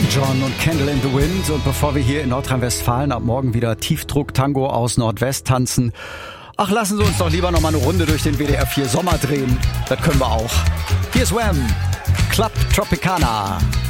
John und Candle in the Wind. Und bevor wir hier in Nordrhein-Westfalen ab morgen wieder Tiefdruck-Tango aus Nordwest tanzen, ach, lassen Sie uns doch lieber noch mal eine Runde durch den WDR 4 Sommer drehen. Das können wir auch. Hier ist Wham! Club Tropicana.